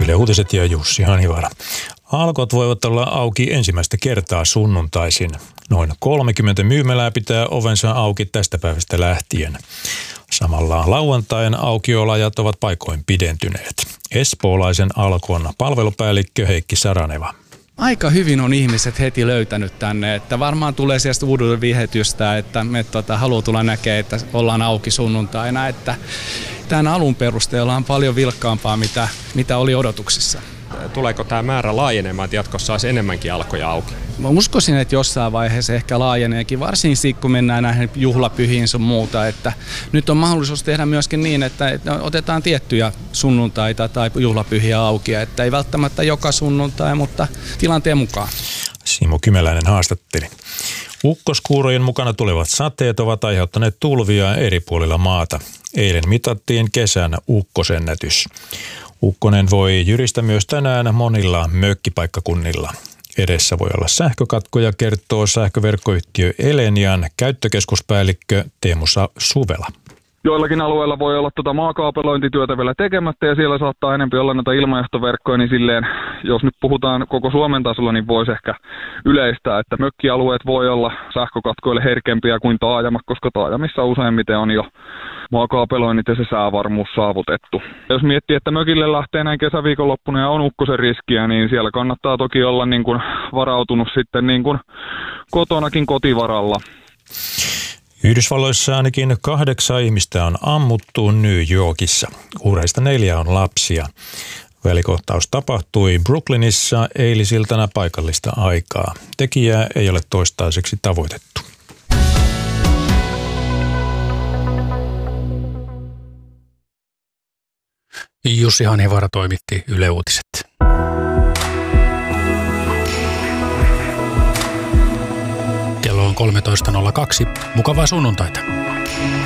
Yle Uutiset ja Jussi Hanivaara. Alkot voivat olla auki ensimmäistä kertaa sunnuntaisin. Noin 30 myymälää pitää ovensa auki tästä päivästä lähtien. Samalla lauantain aukiolajat ovat paikoin pidentyneet. Espoolaisen Alkon palvelupäällikkö Heikki Saraneva. Aika hyvin on ihmiset heti löytänyt tänne, että varmaan tulee sieltä uuden vihetystä, että me haluaa tulla näkemään, että ollaan auki sunnuntaina, että tämän alun perusteella on paljon vilkkaampaa, mitä oli odotuksissa. Tuleeko tämä määrä laajenemaan, että jatkossa olisi enemmänkin Alkoja auki? Mä uskoisin, että jossain vaiheessa ehkä laajeneekin, varsinkin kun mennään näihin juhlapyhiin sun muuta, että nyt on mahdollisuus tehdä myöskin niin, että otetaan tiettyjä sunnuntaita tai juhlapyhiä auki, että ei välttämättä joka sunnuntai, mutta tilanteen mukaan. Simo Kymäläinen haastatteli. Ukkoskuurojen mukana tulevat sateet ovat aiheuttaneet tulvia eri puolilla maata. Eilen mitattiin kesän ukkosennätys. Ukkonen voi jyristä myös tänään monilla mökkipaikkakunnilla. Edessä voi olla sähkökatkoja, kertoo sähköverkkoyhtiö Elenian käyttökeskuspäällikkö Teemu Suvela. Joillakin alueilla voi olla maakaapelointityötä vielä tekemättä ja siellä saattaa enemmän olla näitä ilmajohtoverkkoja, niin silleen, jos nyt puhutaan koko Suomen tasolla, niin voisi ehkä yleistää, että mökkialueet voi olla sähkökatkoille herkempiä kuin taajamat, koska taajamissa useimmiten on jo maakaapeloinnit ja se säävarmuus saavutettu. Jos miettii, että mökille lähtee näin kesäviikonloppuna ja on ukkosen riskiä, niin siellä kannattaa toki olla niin kuin varautunut sitten niin kuin kotonakin kotivaralla. Yhdysvalloissa ainakin 8 ihmistä on ammuttu New Yorkissa. Uhreista 4 on lapsia. Välikohtaus tapahtui Brooklynissa eilisiltana paikallista aikaa. Tekijää ei ole toistaiseksi tavoitettu. Jussi Hanivaara toimitti Yle Uutiset. Kello on 13.02. Mukavaa sunnuntaita.